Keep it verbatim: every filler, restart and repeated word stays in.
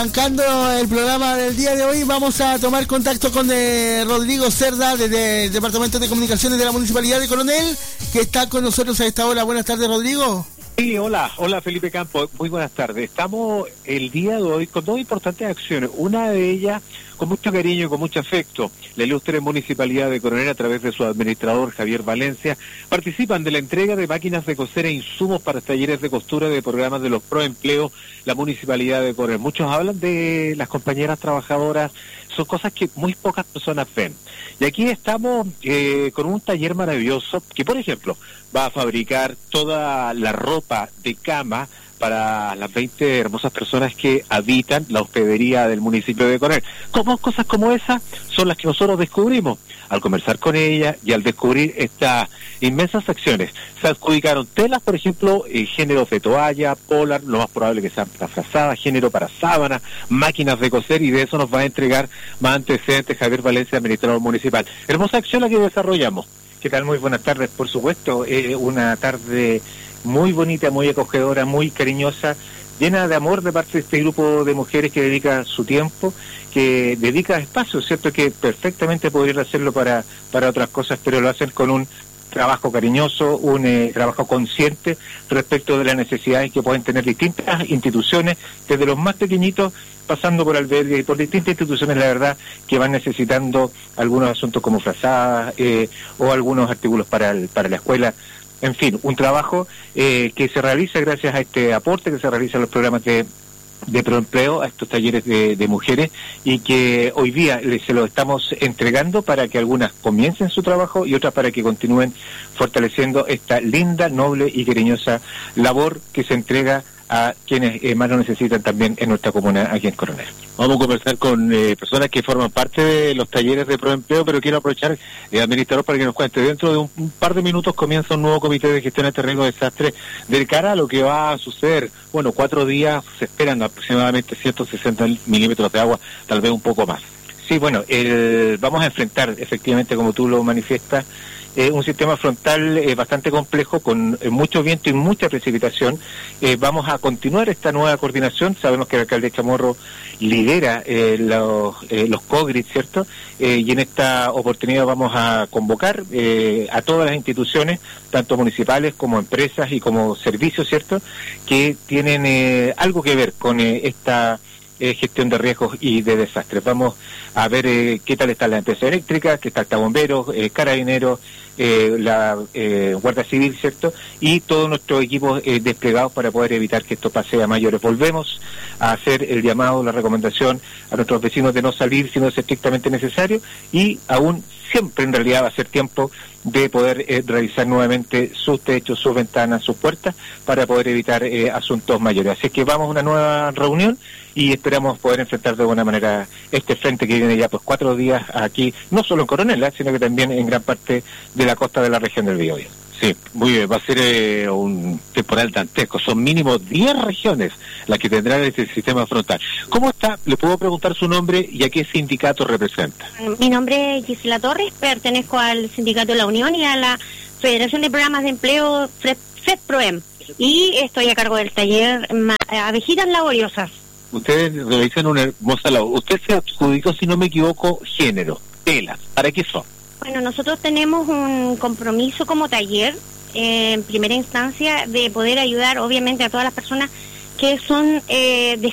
Arrancando el programa del día de hoy, vamos a tomar contacto con eh, Rodrigo Cerda, desde el Departamento de Comunicaciones de la Municipalidad de Coronel, que está con nosotros a esta hora. Buenas tardes, Rodrigo. Sí, hola, hola Felipe Campos, muy buenas tardes. Estamos el día de hoy con dos importantes acciones, una de ellas con mucho cariño y con mucho afecto. La ilustre Municipalidad de Coronel, a través de su administrador Javier Valencia, participan de la entrega de máquinas de coser e insumos para talleres de costura de programas de los Proempleo, la Municipalidad de Coronel. Muchos hablan de las compañeras trabajadoras, son cosas que muy pocas personas ven. Y aquí estamos eh, con un taller maravilloso que, por ejemplo, va a fabricar toda la ropa de cama para las veinte hermosas personas que habitan la hospedería del municipio de Coronel. Como cosas como esas son las que nosotros descubrimos al conversar con ella y al descubrir estas inmensas acciones. Se adjudicaron telas, por ejemplo, eh, géneros de toalla, polar, lo más probable que sean para frazadas, género para sábanas, máquinas de coser, y de eso nos va a entregar más antecedentes Javier Valencia, administrador municipal. Hermosa acción la que desarrollamos. ¿Qué tal? Muy buenas tardes, por supuesto. Eh, una tarde muy bonita, muy acogedora, muy cariñosa, llena de amor de parte de este grupo de mujeres que dedica su tiempo, que dedica espacio, ¿cierto? Que perfectamente podrían hacerlo para, para otras cosas, pero lo hacen con un trabajo cariñoso, un eh, trabajo consciente respecto de las necesidades que pueden tener distintas instituciones, desde los más pequeñitos, pasando por albergues y por distintas instituciones, la verdad, que van necesitando algunos asuntos como frazadas eh, o algunos artículos para, el, para la escuela. En fin, un trabajo eh, que se realiza gracias a este aporte que se realiza en los programas de, de proempleo, a estos talleres de, de mujeres, y que hoy día se lo estamos entregando para que algunas comiencen su trabajo y otras para que continúen fortaleciendo esta linda, noble y cariñosa labor que se entrega a quienes eh, más lo necesitan también en nuestra comuna aquí en Coronel. Vamos a conversar con eh, personas que forman parte de los talleres de proempleo, pero quiero aprovechar, eh, administrador, para que nos cuente. Dentro de un, un par de minutos comienza un nuevo comité de gestión de riesgo de desastre de cara a lo que va a suceder. Bueno, cuatro días se esperan aproximadamente ciento sesenta milímetros de agua, tal vez un poco más. Sí, bueno, el, vamos a enfrentar efectivamente, como tú lo manifiestas, Eh, un sistema frontal eh, bastante complejo, con eh, mucho viento y mucha precipitación. Eh, vamos a continuar esta nueva coordinación. Sabemos que el alcalde Chamorro lidera eh, los, eh, los COGRID, ¿cierto? Eh, y en esta oportunidad vamos a convocar eh, a todas las instituciones, tanto municipales como empresas y como servicios, ¿cierto?, que tienen eh, algo que ver con eh, esta Eh, gestión de riesgos y de desastres. Vamos a ver eh, qué tal está la empresa eléctrica, qué tal está bomberos, eh, carabineros, eh, la eh, Guardia Civil, ¿cierto? Y todos nuestros equipos eh, desplegados para poder evitar que esto pase a mayores. Volvemos a hacer el llamado, la recomendación a nuestros vecinos de no salir si no es estrictamente necesario, y aún siempre en realidad va a ser tiempo de poder eh, revisar nuevamente sus techos, sus ventanas, sus puertas, para poder evitar eh, asuntos mayores. Así que vamos a una nueva reunión y esperamos poder enfrentar de buena manera este frente que viene ya pues cuatro días aquí, no solo en Coronel, ¿eh? sino que también en gran parte de la costa de la región del Biobío. Sí, muy bien, va a ser eh, un temporal dantesco. Son mínimo diez regiones las que tendrán este sistema frontal. ¿Cómo está? ¿Le puedo preguntar su nombre y a qué sindicato representa? Mi nombre es Gisela Torres, pertenezco al sindicato de la Unión y a la Federación de Programas de Empleo FEDPROEM, y estoy a cargo del taller Abejitas Laboriosas. Ustedes realizan una hermosa labor. Usted se adjudicó, si no me equivoco, género, telas. ¿Para qué son? Bueno, nosotros tenemos un compromiso como taller, eh, en primera instancia, de poder ayudar obviamente a todas las personas que son eh, de